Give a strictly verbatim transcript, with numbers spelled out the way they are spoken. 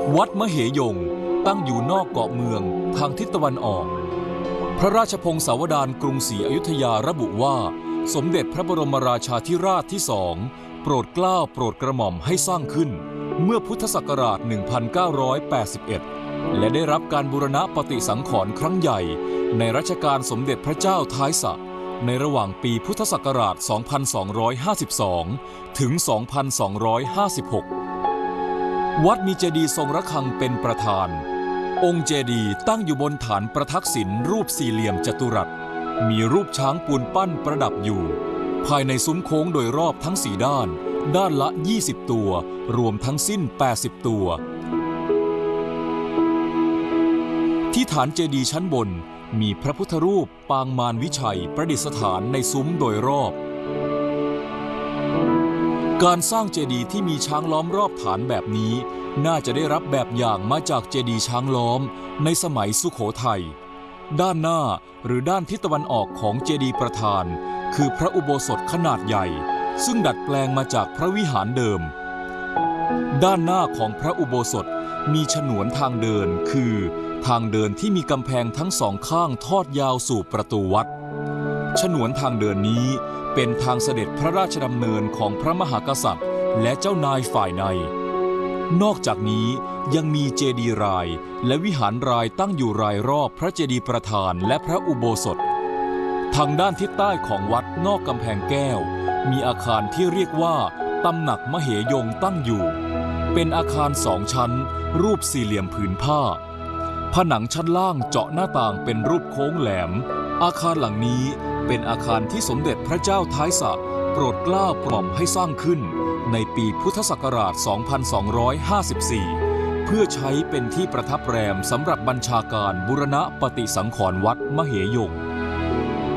วัดมเหยงตั้งอยู่นอกเกาะเมืองทางทิศตะวันออกพระราชพงศาวดารกรุงศรีอยุธยาระบุว่าสมเด็จพระบรมราชาธิราชที่สองโปรดเกล้าโปรดกระหม่อมให้สร้างขึ้นเมื่อพุทธศักราช หนึ่งพันเก้าร้อยแปดสิบเอ็ด และได้รับการบูรณะปฏิสังขรณ์ครั้งใหญ่ในรัชกาลสมเด็จพระเจ้าท้ายสระในระหว่างปีพุทธศักราช สองพันสองร้อยห้าสิบสอง ถึง สองพันสองร้อยห้าสิบหก วัดมีเจดีย์ทรงระฆังเป็นประธานองค์เจดีย์ตั้งอยู่บนฐานประทักษิณรูปสี่เหลี่ยมจัตุรัสมีรูปช้างปูนปั้นประดับอยู่ภายในซุ้มโค้งโดยรอบทั้งสี่ด้านด้านละยี่สิบตัวรวมทั้งสิ้นแปดสิบตัวที่ฐานเจดีย์ชั้นบนมีพระพุทธรูปปางมารวิชัยประดิษฐานในซุ้มโดยรอบการสร้างเจดีย์ที่มีช้างล้อมรอบฐานแบบนี้น่าจะได้รับแบบอย่างมาจากเจดีย์ช้างล้อมในสมัยสุโขทัยด้านหน้าหรือด้านทิศตะวันออกของเจดีย์ประธานคือพระอุโบสถขนาดใหญ่ซึ่งดัดแปลงมาจากพระวิหารเดิมด้านหน้าของพระอุโบสถมีฉนวนทางเดินคือทางเดินที่มีกำแพงทั้งสองข้างทอดยาวสู่ประตูวัดฉนวนทางเดินนี้เป็นทางเสด็จพระราชดำเนินของพระมหากษัตริย์และเจ้านายฝ่ายในนอกจากนี้ยังมีเจดีย์รายและวิหารรายตั้งอยู่รายรอบพระเจดีย์ประธานและพระอุโบสถทางด้านทิศใต้ของวัดนอกกำแพงแก้วมีอาคารที่เรียกว่าตำหนักมเหยงตั้งอยู่เป็นอาคารสองชั้นรูปสี่เหลี่ยมผืนผ้าผนังชั้นล่างเจาะหน้าต่างเป็นรูปโค้งแหลมอาคารหลังนี้เป็นอาคารที่สมเด็จพระเจ้าท้ายสระโปรดเกล้าโปรดกระหม่อมให้สร้างขึ้นในปีพุทธศักราช สองพันสองร้อยห้าสิบสี่ เพื่อใช้เป็นที่ประทับแรมสำหรับบัญชาการบูรณะปฏิสังขรณ์วัดมเหยง